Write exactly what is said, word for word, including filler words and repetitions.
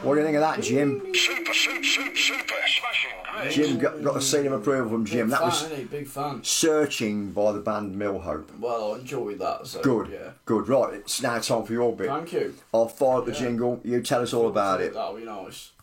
What do you think of that, Jim? Super, super, super, super, smashing, great. Jim got, got a seal of approval from Jim. Big That fan, was isn't he? Big fan. Searching by the band Millhope. Well, I enjoyed that. So, Good, Yeah. good. Right, it's now time for your bit. Thank you. I'll fire up the Yeah. jingle. You tell us all about it. That'll be nice.